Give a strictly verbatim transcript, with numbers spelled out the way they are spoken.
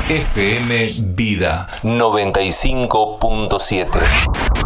F M Vida noventa y cinco punto siete.